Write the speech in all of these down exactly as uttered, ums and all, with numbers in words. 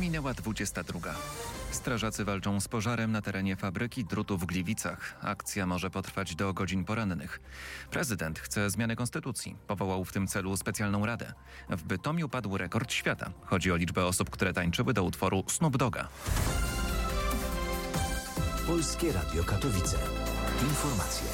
Minęła dwudziesta druga. Strażacy walczą z pożarem na terenie fabryki drutu w Gliwicach. Akcja może potrwać do godzin porannych. Prezydent chce zmiany konstytucji. Powołał w tym celu specjalną radę. W Bytomiu padł rekord świata. Chodzi o liczbę osób, które tańczyły do utworu Snoop Dogga. Polskie Radio Katowice. Informacje.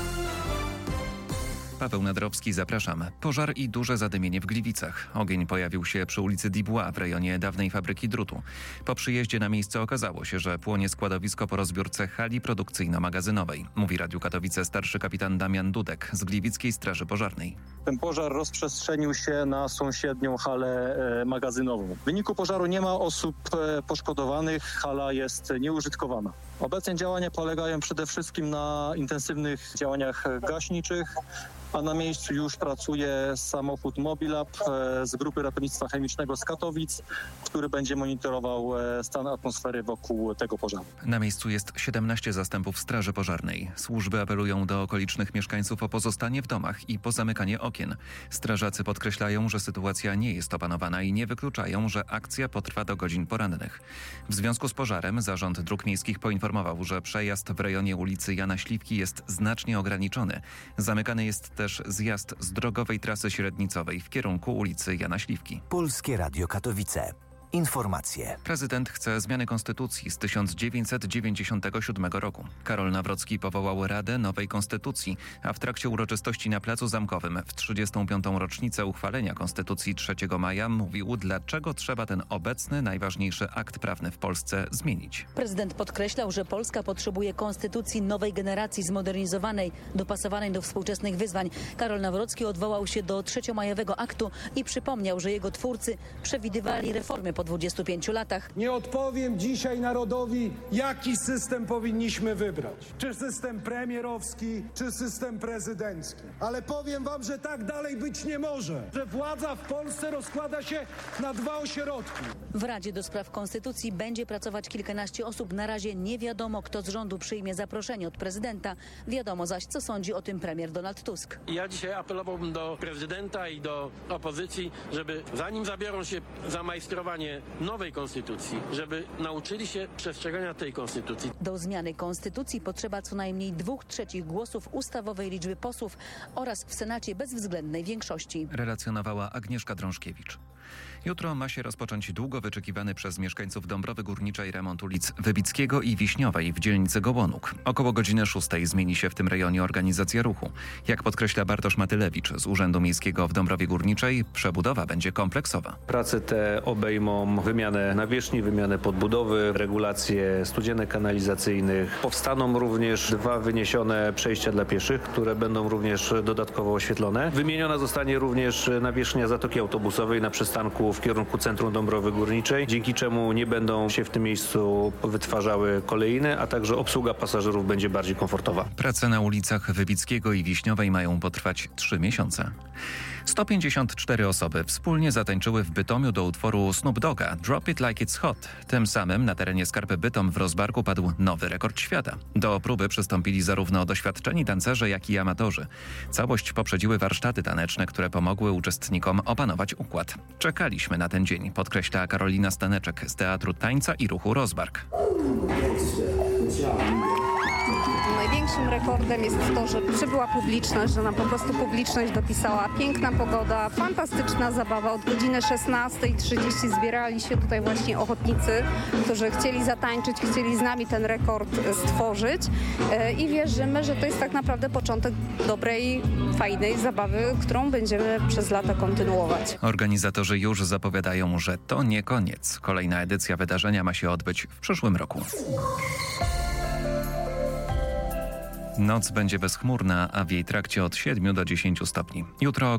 Paweł Nadrowski, zapraszam. Pożar i duże zadymienie w Gliwicach. Ogień pojawił się przy ulicy Dubois w rejonie dawnej fabryki drutu. Po przyjeździe na miejsce okazało się, że płonie składowisko po rozbiórce hali produkcyjno-magazynowej. Mówi Radiu Katowice starszy kapitan Damian Dudek z Gliwickiej Straży Pożarnej. Ten pożar rozprzestrzenił się na sąsiednią halę e, magazynową. W wyniku pożaru nie ma osób e, poszkodowanych, hala jest nieużytkowana. Obecnie działania polegają przede wszystkim na intensywnych działaniach gaśniczych, a na miejscu już pracuje samochód Mobilab e, z Grupy Ratownictwa Chemicznego z Katowic, który będzie monitorował e, stan atmosfery wokół tego pożaru. Na miejscu jest siedemnaście zastępów Straży Pożarnej. Służby apelują do okolicznych mieszkańców o pozostanie w domach i pozamykanie okien. Strażacy podkreślają, że sytuacja nie jest opanowana i nie wykluczają, że akcja potrwa do godzin porannych. W związku z pożarem Zarząd Dróg Miejskich poinformował, że przejazd w rejonie ulicy Jana Śliwki jest znacznie ograniczony. Zamykany jest też zjazd z drogowej trasy średnicowej w kierunku ulicy Jana Śliwki. Polskie Radio Katowice. Informacje. Prezydent chce zmiany konstytucji z tysiąc dziewięćset dziewięćdziesiątego siódmego roku. Karol Nawrocki powołał Radę Nowej Konstytucji, a w trakcie uroczystości na Placu Zamkowym w trzydziestą piątą rocznicę uchwalenia Konstytucji trzeciego maja mówił, dlaczego trzeba ten obecny, najważniejszy akt prawny w Polsce zmienić. Prezydent podkreślał, że Polska potrzebuje konstytucji nowej generacji, zmodernizowanej, dopasowanej do współczesnych wyzwań. Karol Nawrocki odwołał się do trzeciomajowego aktu i przypomniał, że jego twórcy przewidywali reformy po dwudziestu pięciu latach. Nie odpowiem dzisiaj narodowi, jaki system powinniśmy wybrać. Czy system premierowski, czy system prezydencki. Ale powiem wam, że tak dalej być nie może. Że władza w Polsce rozkłada się na dwa ośrodki. W Radzie do Spraw Konstytucji będzie pracować kilkanaście osób. Na razie nie wiadomo, kto z rządu przyjmie zaproszenie od prezydenta. Wiadomo zaś, co sądzi o tym premier Donald Tusk. Ja dzisiaj apelowałbym do prezydenta i do opozycji, żeby zanim zabiorą się za majstrowanie nowej konstytucji, żeby nauczyli się przestrzegania tej konstytucji. Do zmiany konstytucji potrzeba co najmniej dwóch trzecich głosów ustawowej liczby posłów oraz w Senacie bezwzględnej większości. Relacjonowała Agnieszka Drążkiewicz. Jutro ma się rozpocząć długo wyczekiwany przez mieszkańców Dąbrowy Górniczej remont ulic Wybickiego i Wiśniowej w dzielnicy Gołonuk. Około godziny szóstej zmieni się w tym rejonie organizacja ruchu. Jak podkreśla Bartosz Matylewicz z Urzędu Miejskiego w Dąbrowie Górniczej, przebudowa będzie kompleksowa. Prace te obejmą wymianę nawierzchni, wymianę podbudowy, regulację studzienek kanalizacyjnych. Powstaną również dwa wyniesione przejścia dla pieszych, które będą również dodatkowo oświetlone. Wymieniona zostanie również nawierzchnia zatoki autobusowej na przystanku w kierunku centrum Dąbrowy Górniczej, dzięki czemu nie będą się w tym miejscu wytwarzały kolejne, a także obsługa pasażerów będzie bardziej komfortowa. Prace na ulicach Wybickiego i Wiśniowej mają potrwać trzy miesiące. sto pięćdziesiąt cztery osoby wspólnie zatańczyły w Bytomiu do utworu Snoop Dogga Drop It Like It's Hot. Tym samym na terenie Skarpy Bytom w Rozbarku padł nowy rekord świata. Do próby przystąpili zarówno doświadczeni tancerze, jak i amatorzy. Całość poprzedziły warsztaty taneczne, które pomogły uczestnikom opanować układ. Czekaliśmy na ten dzień, podkreśla Karolina Staneczek z Teatru Tańca i Ruchu Rozbark. Największym rekordem jest to, że przybyła publiczność, że nam po prostu publiczność dopisała. Piękna pogoda, fantastyczna zabawa. Od godziny szesnastej trzydzieści zbierali się tutaj właśnie ochotnicy, którzy chcieli zatańczyć, chcieli z nami ten rekord stworzyć i wierzymy, że to jest tak naprawdę początek dobrej, fajnej zabawy, którą będziemy przez lata kontynuować. Organizatorzy już zapowiadają, że to nie koniec. Kolejna edycja wydarzenia ma się odbyć w przyszłym roku. Noc będzie bezchmurna, a w jej trakcie od siedmiu do dziesięciu stopni. Jutro